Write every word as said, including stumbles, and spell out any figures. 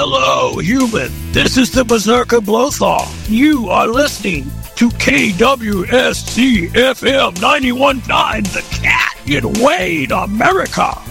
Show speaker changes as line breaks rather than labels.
Hello, human. This is the Berserker Blothar. You are listening to K W S C F M ninety-one point nine The Cat in Wayne, America.